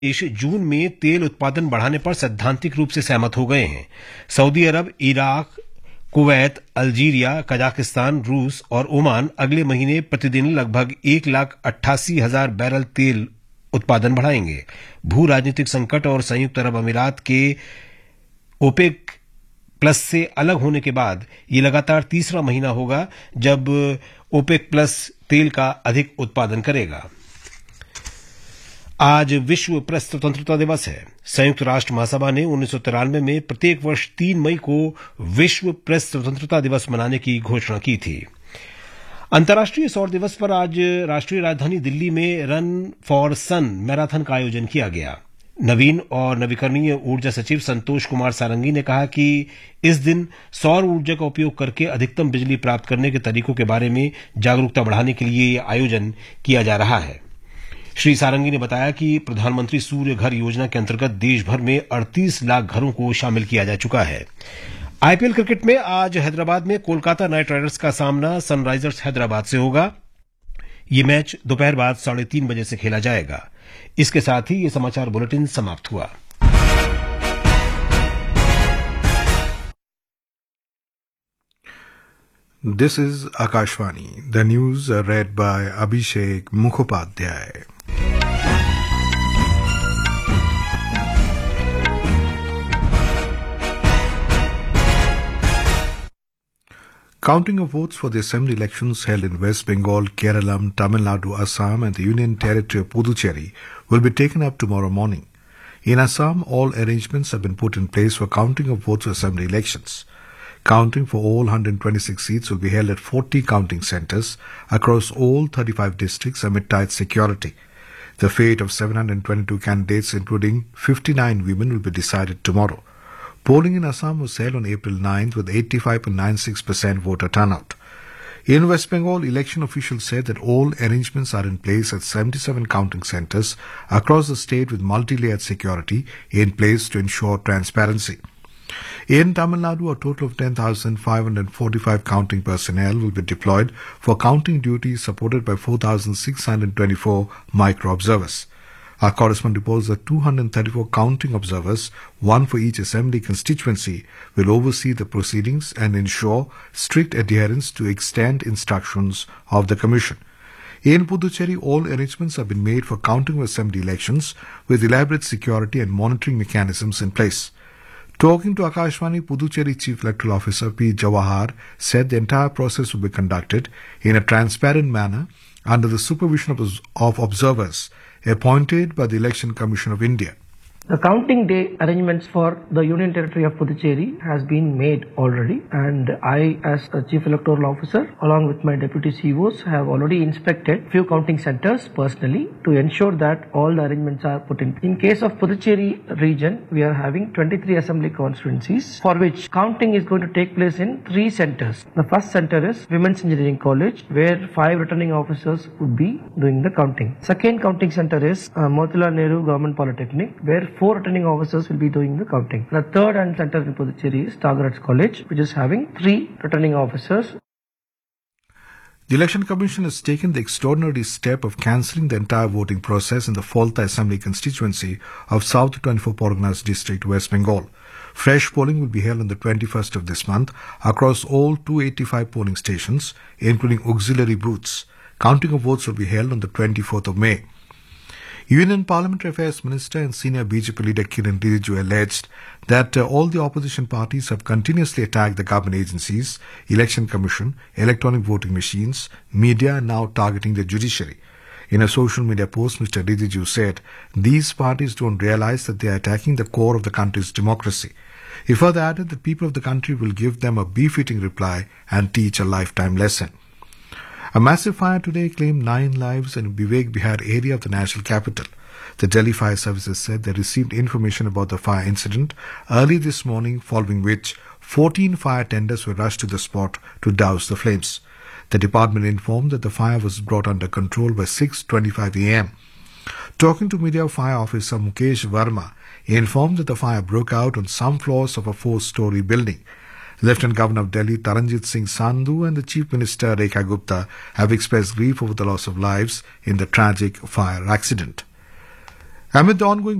देश जून में तेल उत्पादन बढ़ाने पर सैद्धांतिक रूप से सहमत हो गए हैं। सऊदी अरब, इराक, कुवैत, अल्जीरिया, कजाकिस्तान, रूस और ओमान अगले महीने प्रतिदिन लगभग 1,88,000 बैरल तेल उत्पादन बढ़ाएंगे। भू राजनीतिक संकट और संयुक्त अरब अमीरात के ओपेक प्लस से अलग होने के बाद ये लगातार तीसरा महीना होगा जब ओपेक प्लस तेल का अधिक उत्पादन करेगा। आज विश्व प्रेस स्वतंत्रता दिवस है। संयुक्त राष्ट्र महासभा ने 1993 में प्रत्येक वर्ष 3 मई को विश्व प्रेस स्वतंत्रता दिवस मनाने की घोषणा की थी। अंतर्राष्ट्रीय सौर दिवस पर आज राष्ट्रीय राजधानी दिल्ली में रन फॉर सन मैराथन का आयोजन किया गया। नवीन और नवीकरणीय ऊर्जा सचिव संतोष कुमार सारंगी ने कहा कि इस दिन सौर ऊर्जा का उपयोग करके अधिकतम बिजली प्राप्त करने के तरीकों के बारे में जागरूकता बढ़ाने के लिए यह आयोजन किया जा रहा है। श्री सारंगी ने बताया कि प्रधानमंत्री सूर्य घर योजना के अंतर्गत देश भर में 38 लाख घरों को शामिल किया जा चुका है। आईपीएल क्रिकेट में आज हैदराबाद में कोलकाता नाइट राइडर्स का सामना सनराइजर्स हैदराबाद से होगा। ये मैच दोपहर बाद 3:30 बजे से खेला जाएगा। इसके साथ ही ये समाचार बुलेटिन समाप्त हुआ। This is Akashvani. The news are read by Abhishek Mukhopadhyay. Counting of votes for the assembly elections held in West Bengal, Kerala, Tamil Nadu, Assam and the Union Territory of Puducherry will be taken up tomorrow morning. In Assam, all arrangements have been put in place for counting of votes for assembly elections. Counting for all 126 seats will be held at 40 counting centres across all 35 districts amid tight security. The fate of 722 candidates, including 59 women, will be decided tomorrow. Polling in Assam was held on April 9th with 85.96% voter turnout. In West Bengal, election officials said that all arrangements are in place at 77 counting centres across the state with multi-layered security in place to ensure transparency. In Tamil Nadu, a total of 10,545 counting personnel will be deployed for counting duties supported by 4,624 micro-observers. Our correspondent reports that 234 counting observers, one for each assembly constituency, will oversee the proceedings and ensure strict adherence to extant instructions of the Commission. In Puducherry, all arrangements have been made for counting of assembly elections with elaborate security and monitoring mechanisms in place. Talking to Akashvani, Puducherry Chief Electoral Officer P. Jawahar said the entire process will be conducted in a transparent manner under the supervision of observers appointed by the Election Commission of India. The counting day arrangements for the Union Territory of Puducherry has been made already, and I, as a Chief Electoral Officer, along with my deputy CEOs, have already inspected few counting centers personally to ensure that all the arrangements are put in. In case of Puducherry region, we are having 23 assembly constituencies for which counting is going to take place in 3 centers. The first center is Women's Engineering College, where 5 returning officers would be doing the counting. Second counting center is Motilal Nehru Government Polytechnic, where 4 returning officers will be doing the counting. The third and center in Puducherry is Tagaraj College, which is having 3 returning officers. The Election Commission has taken the extraordinary step of cancelling the entire voting process in the Falta Assembly constituency of South 24 Parganas district, West Bengal. Fresh polling will be held on the 21st of this month across all 285 polling stations, including auxiliary booths. Counting of votes will be held on the 24th of May. Union Parliamentary Affairs Minister and senior BJP leader Kiran Rijiju alleged that all the opposition parties have continuously attacked the government agencies, Election Commission, electronic voting machines, media, and now targeting the judiciary. In a social media post, Mr. Rijiju said these parties don't realize that they are attacking the core of the country's democracy. He further added that people of the country will give them a befitting reply and teach a lifetime lesson. A massive fire today claimed 9 lives in Vivek Bihar area of the national capital. The Delhi Fire Services said they received information about the fire incident early this morning, following which 14 fire tenders were rushed to the spot to douse the flames. The department informed that the fire was brought under control by 6:25 a.m. Talking to media, Fire Officer Mukesh Verma informed that the fire broke out on some floors of a 4-story building. Lieutenant Governor of Delhi Taranjit Singh Sandhu and the Chief Minister Rekha Gupta have expressed grief over the loss of lives in the tragic fire accident. Amid the ongoing